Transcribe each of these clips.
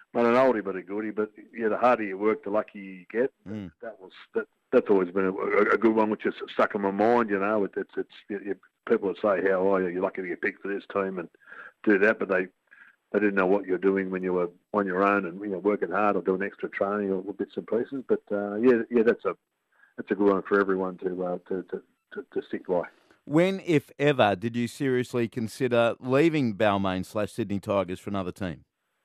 not an oldie but a goodie. But yeah, the harder you work, the luckier you get. Mm. That's always been a good one, which is stuck in my mind. People would say, "How are you? You're lucky to get picked for this team and do that," but they didn't know what you're doing when you were on your own and working hard or doing extra training or bits and pieces. But that's a good one for everyone to stick by. When, if ever, did you seriously consider leaving Balmain/Sydney Tigers for another team?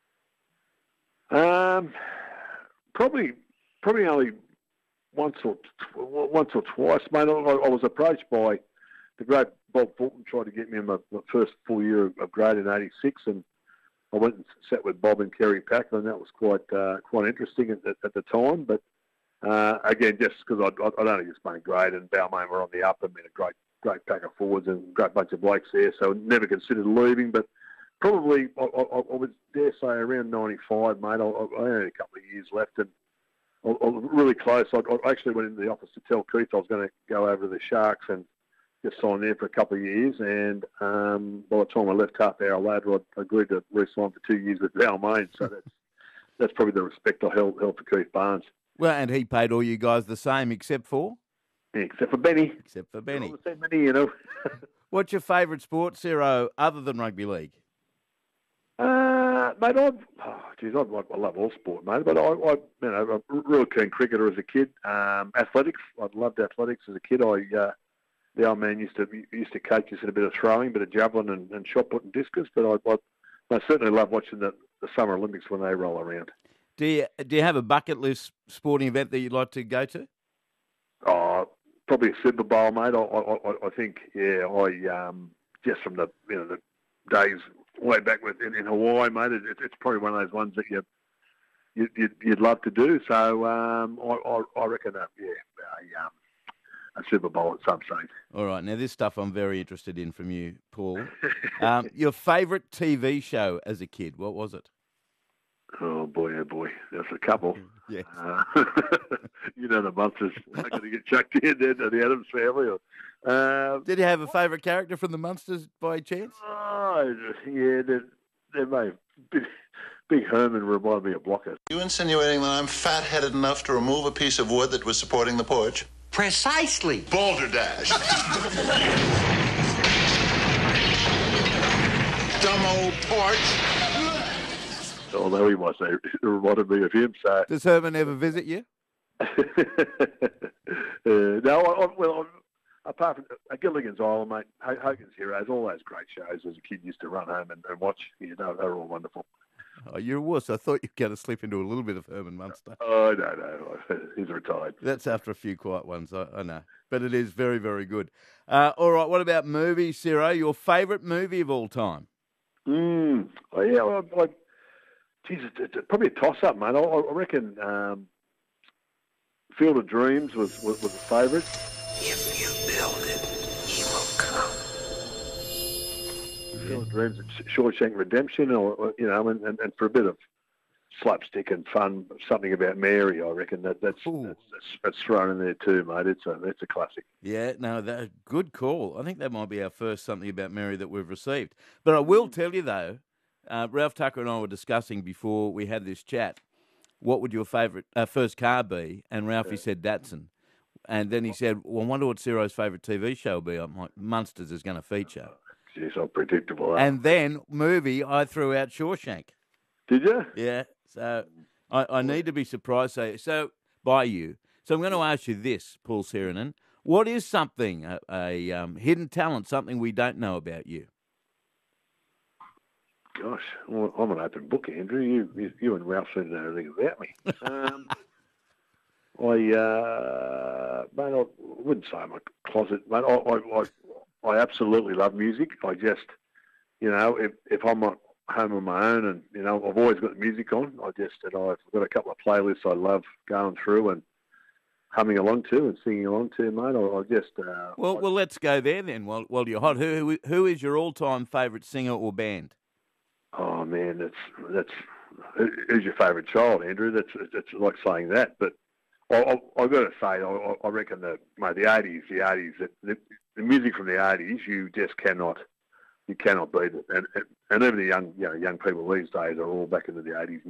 Probably only once or twice, mate. I was approached by the great Bob Fulton, tried to get me in my first full year of grade in '86, and I went and sat with Bob and Kerry Packer, and that was quite interesting at the time. But again, just because I'd only just made grade, and Balmain were on the up, and been a great pack of forwards and a great bunch of blokes there, so never considered leaving. But probably I would dare say around '95, mate. I only had a couple of years left, and I was really close. I actually went into the office to tell Keith I was going to go over to the Sharks and just sign there for a couple of years. And by the time I left half hour later, I agreed to re-sign for 2 years with Balmain. So that's probably the respect I held for Keith Barnes. Well, and he paid all you guys the same, except for? Yeah, except for Benny. Except for Benny. All the same Benny, What's your favourite sport, Ciro, other than rugby league? Mate, I love all sport, mate. But I'm a real keen cricketer as a kid. Athletics, I loved athletics as a kid. The old man used to coach us in a bit of throwing, a bit of javelin and shot put and discus. But I certainly love watching the Summer Olympics when they roll around. Do you have a bucket list sporting event that you'd like to go to? Oh, probably a Super Bowl, mate. I think, yeah. Just from the days way back in Hawaii, mate. It's probably one of those ones that you'd love to do. So I reckon a Super Bowl at some stage. All right. Now, this stuff I'm very interested in from you, Paul. Your favourite TV show as a kid, what was it? Oh, boy. There's a couple. Yes. The Munsters are going to get chucked in there to the Addams Family. Did you have a favourite character from the Munsters by chance? Oh, yeah. They may. Big Herman reminded me of Blocker. You insinuating that I'm fat-headed enough to remove a piece of wood that was supporting the porch? Precisely. Balderdash. Dumb old porch. Although he might say it reminded me of him. So does Herman ever visit you? No. Apart from Gilligan's Island, mate, Hogan's Heroes, all those great shows as a kid used to run home and watch. They're all wonderful. Oh, you're a wuss. I thought you were going to slip into a little bit of Herman Munster. Oh, no. He's retired. That's after a few quiet ones, I know. But it is very, very good. All right, what about movies, Ciro? Your favourite movie of all time? Oh, yeah, it's probably a toss-up, mate. I reckon Field of Dreams was a favourite. If you build it, he will come. Field of Dreams, Shawshank Redemption, and for a bit of slapstick and fun, something about Mary. I reckon that's thrown in there too, mate. It's a classic. Yeah, no, good call. I think that might be our first something about Mary that we've received. But I will tell you though, Ralph Tucker and I were discussing before we had this chat, what would your favourite first car be? And Ralphie said Datsun. And then he said, well, I wonder what Ciro's favourite TV show will be. I'm like, Munsters is going to feature. Jeez, so predictable. And then movie, I threw out Shawshank. Did you? Yeah. So I need to be surprised by you. So I'm going to ask you this, Paul Sirenen. What is something, a hidden talent, something we don't know about you? Gosh, well, I'm an open book, Andrew. You and Ralph seem to know everything about me. I wouldn't say I'm a closet, mate. I absolutely love music. I just, if I'm at home on my own and, I've always got the music on, I've got a couple of playlists I love going through and humming along to and singing along to, mate. Well, let's go there then while you're hot. Who is your all-time favourite singer or band? Oh, man, that's who's your favourite child, Andrew? That's like saying that, but I've got to say, I reckon the 80s, the music from the 80s, you cannot beat it, and even the young people these days are all back into the 80s.